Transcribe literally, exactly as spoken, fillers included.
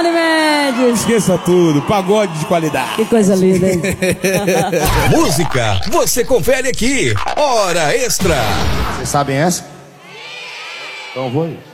Fernando Mendes. Esqueça tudo, pagode de qualidade. Que coisa linda, hein? Música, você confere aqui. Hora Extra. Vocês sabem essa? Então eu vou ir.